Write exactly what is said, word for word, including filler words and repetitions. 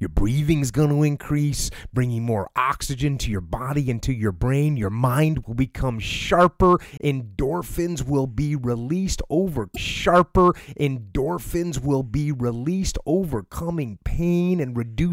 Your breathing's going to increase, bringing more oxygen to your body and to your brain. Your mind will become sharper. Endorphins will be released over sharper. Endorphins will be released, overcoming pain and reducing